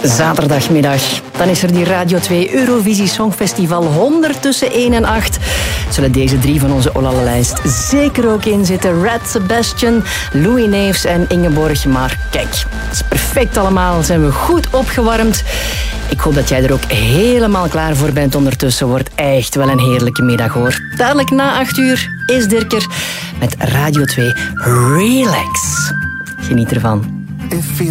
zaterdagmiddag. Dan is er die Radio 2 Eurovisie Songfestival 100 tussen 1 en 8. Zullen deze 3 van onze Olala-lijst zeker ook in zitten. Red Sebastian, Louis Neefs en Ingeborg. Maar kijk, het is perfect allemaal. Zijn we goed opgewarmd. Ik hoop dat jij er ook helemaal klaar voor bent ondertussen. Wordt echt wel een heerlijke middag hoor. Dadelijk na 8 uur is Dirker met Radio 2 Relax. Geniet ervan.